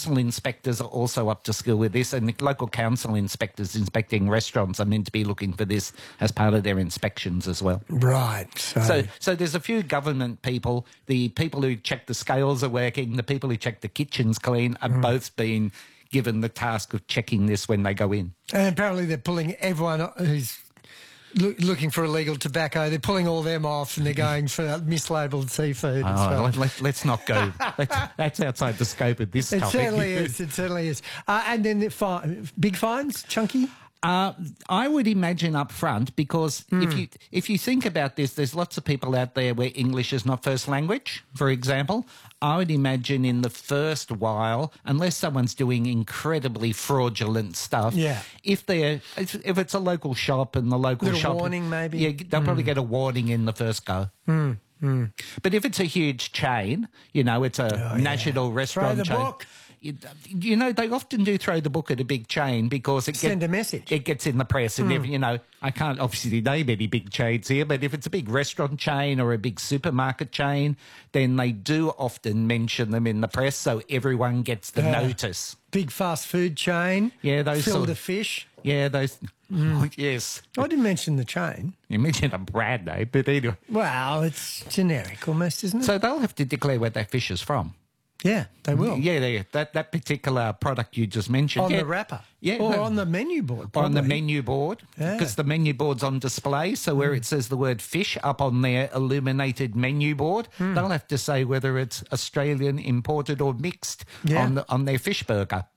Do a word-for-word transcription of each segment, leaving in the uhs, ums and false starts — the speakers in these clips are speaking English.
council inspectors are also up to skill with this, and the local council inspectors inspecting restaurants are meant to be looking for this as part of their inspections as well. Right. So, So, so there's a few government people, the people who check the scales are working, the people who check the kitchens clean are both being given the task of checking this when they go in. and apparently they're pulling everyone who's loo- looking for illegal tobacco, they're pulling all them off and they're going for mislabelled seafood as Oh, well. let, let, let's not go. Let's, that's outside the scope of this It topic. certainly is. It certainly is. Uh, and then the fi- big fines, chunky? Uh, I would imagine up front, because if you if you think about this, there's lots of people out there where English is not first language, for example. I would imagine in the first while, unless someone's doing incredibly fraudulent stuff, Yeah. if they're if, if it's a local shop and the local Little shop, warning maybe? yeah, they'll probably get a warning in the first go. But if it's a huge chain, you know, it's a national restaurant the chain. book. You, you know, they often do throw the book at a big chain because it Send get- a message. It gets in the press, and if, you know, I can't obviously name any big chains here, but if it's a big restaurant chain or a big supermarket chain, then they do often mention them in the press, so everyone gets the Yeah. notice. Big fast food chain. Yeah, those Field sort of of- fish. Yeah, those. Oh, yes, I didn't mention the chain. you mentioned a brand name, but anyway. Well, it's generic almost, isn't it? So they'll have to declare where that fish is from. yeah, they will. Yeah, they, that that particular product you just mentioned. On yeah. the wrapper. Yeah, Or no. on the menu board. on the probably. menu board, Yeah. because the menu board's on display. So where it says the word fish up on their illuminated menu board, Hmm. they'll have to say whether it's Australian imported or mixed Yeah. on the, on their fish burger.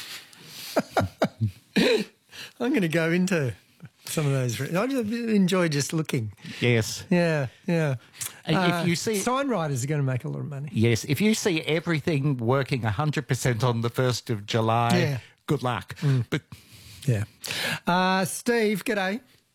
I'm going to go into some of those. I just enjoy just looking. Yes. Yeah, yeah. And if Uh, you see- sign writers are going to make a lot of money. Yes, if you see everything working one hundred percent on the first of July, Yeah. good luck. But Yeah. Uh, Steve, g'day.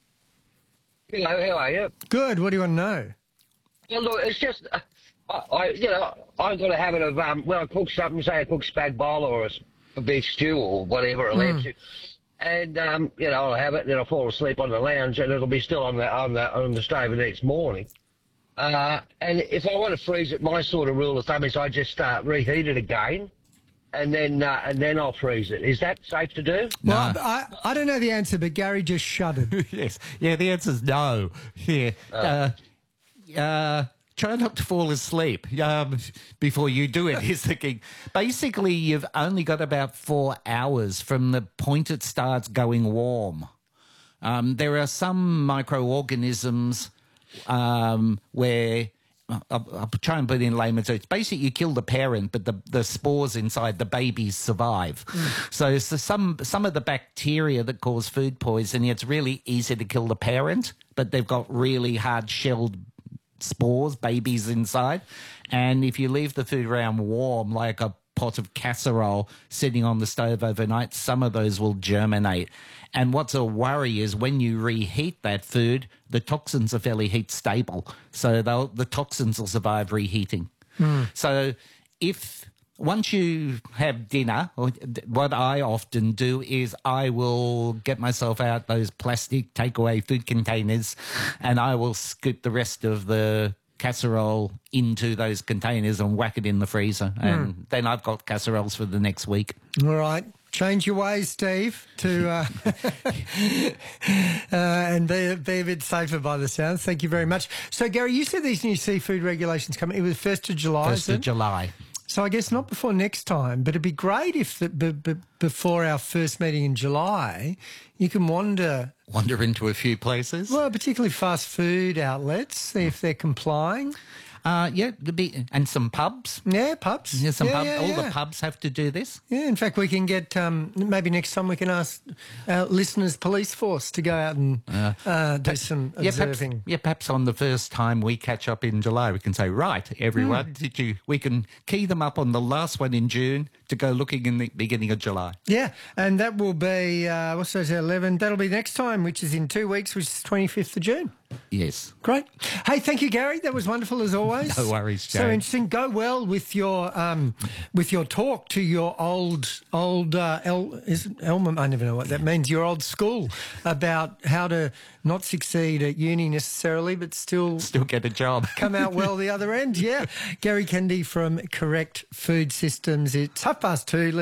Hello, how are you? Good. What do you want to know? Well, look, it's just, uh, I, I you know, I've got a habit of, um, when I cook something, say I cook spag bowl or a, s- a beef stew or whatever, a lamb stew, and, um, you know, I'll have it, then I'll fall asleep on the lounge and it'll be still on the, on the, on the stove the next morning. Uh, and if I want to freeze it, my sort of rule of thumb is I just start reheat it again, and then, uh, and then I'll freeze it. Is that safe to do? Well, I, I don't know the answer, but Gary just shuddered. yes, yeah, the answer's no. Yeah. Uh, uh, try not to fall asleep um, before you do it. He's thinking, basically, you've only got about four hours from the point it starts going warm. Um, there are some microorganisms um, where... I'll, I'll try and put it in layman's terms. Basically, you kill the parent, but the, the spores inside the babies survive. So, so some some of the bacteria that cause food poisoning, it's really easy to kill the parent, but they've got really hard-shelled spores, babies inside. And if you leave the food around warm, like a pot of casserole sitting on the stove overnight, some of those will germinate. And what's a worry is when you reheat that food, the toxins are fairly heat stable. So they'll, the toxins will survive reheating. So if once you have dinner, or what I often do is I will get myself out those plastic takeaway food containers and I will scoop the rest of the casserole into those containers and whack it in the freezer. And then I've got casseroles for the next week. All right. Change your ways, Steve, to uh, uh, and be, be a bit safer by the sounds. Thank you very much. So, Gary, you said these new seafood regulations come. It was first of July. First is of it? July. So I guess not before next time, but it'd be great if the, b- b- before our first meeting in July, you can wander, Wander into a few places. well, particularly fast food outlets, see if they're complying. Uh, yeah, the be, and some pubs. Yeah, pubs. Yeah, some yeah, pub, yeah, all yeah. the pubs have to do this. Yeah, in fact, we can get, um, maybe next time we can ask our listeners' police force to go out and uh, do some Yeah perhaps, observing. yeah, perhaps on the first time we catch up in July, we can say, right, everyone, did you? We can key them up on the last one in June to go looking in the beginning of July. Yeah, and that will be, uh, what's those, eleven? That'll be next time, which is in two weeks, which is twenty-fifth of June. Yes. Great. Hey, thank you, Gary. That was wonderful as always. No worries, So James. interesting. Go well with your um, with your talk to your old old uh, El is it Elmer. I never know what that means. Your old school about how to not succeed at uni necessarily, but still Still get a job. come out well the other end. Yeah. Gary Kennedy from Correct Food Systems. It's half past two.